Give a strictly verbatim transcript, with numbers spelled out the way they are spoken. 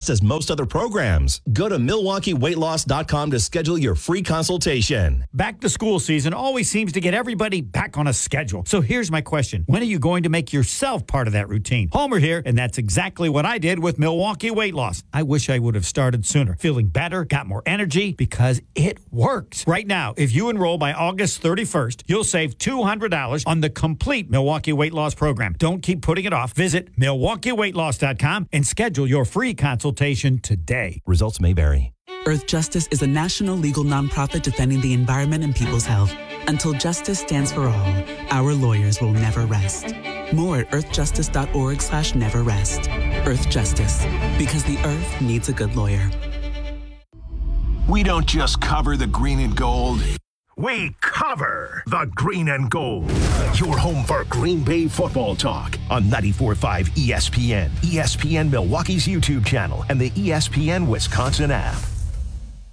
as most other programs. Go to Milwaukee Weight Loss dot com to schedule your free consultation. Back to school season always seems to get everybody back on a schedule. So here's my question. When are you going to make yourself part of that routine? Homer here, and that's exactly what I did with Milwaukee Weight Loss. I wish I would have started sooner. Feeling better, got more energy, because it works. Right now, if you enroll by August thirty-first, you'll save two hundred dollars on the complete Milwaukee Weight Loss program. Don't keep putting it off. Visit Milwaukee Weight Loss dot com and schedule your free consultation today. Results may vary. Earth Justice is a national legal nonprofit defending the environment and people's health. Until justice stands for all, our lawyers will never rest. More at earthjustice.org slash never rest. Earth Justice, because the earth needs a good lawyer. We don't just cover the green and gold. We cover the green and gold. Your home for Green Bay football talk on ninety-four point five E S P N, E S P N Milwaukee's YouTube channel, and the E S P N Wisconsin app.